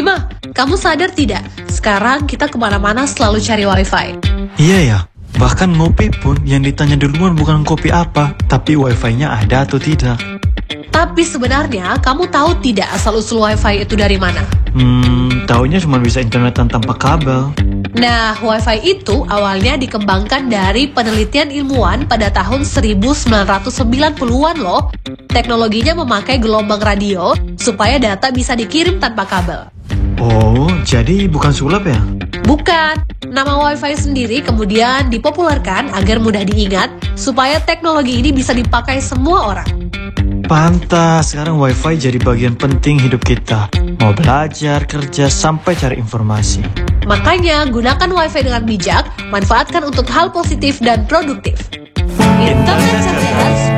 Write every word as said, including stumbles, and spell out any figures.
Bima, kamu sadar tidak? Sekarang kita kemana-mana selalu cari wifi. Iya ya, bahkan ngopi pun yang ditanya duluan bukan kopi apa, tapi wifi-nya ada atau tidak. Tapi sebenarnya, kamu tahu tidak asal-usul wifi itu dari mana? Hmm, taunya cuma bisa internetan tanpa kabel. Nah, wifi itu awalnya dikembangkan dari penelitian ilmuwan pada tahun seribu sembilan ratus sembilan puluhan loh. Teknologinya memakai gelombang radio supaya data bisa dikirim tanpa kabel. Oh, jadi bukan sulap ya? Bukan. Nama wifi sendiri kemudian dipopulerkan agar mudah diingat supaya teknologi ini bisa dipakai semua orang. Pantas, sekarang wifi jadi bagian penting hidup kita. Mau belajar, kerja, sampai cari informasi. Makanya, gunakan wifi dengan bijak, manfaatkan untuk hal positif dan produktif. Internet cerdas.